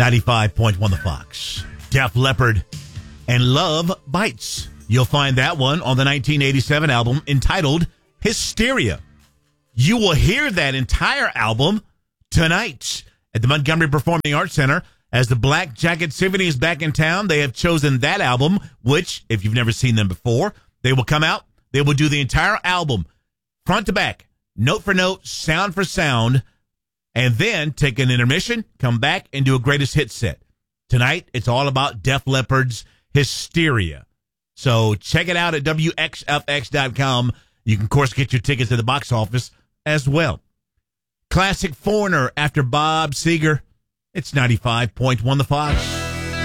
95.1 The Fox. Def Leppard and Love Bites. You'll find that one on the 1987 album entitled Hysteria. You will hear that entire album tonight at the Montgomery Performing Arts Center. As the Black Jacket Symphony is back in town, they have chosen that album, which, if you've never seen them before, they will come out. They will do the entire album, front to back, note for note, sound for sound, and then take an intermission, come back, and do a greatest hit set. Tonight, it's all about Def Leppard's Hysteria. So check it out at WXFX.com. You can, of course, get your tickets at the box office as well. Classic Foreigner after Bob Seger. It's 95.1 The Fox.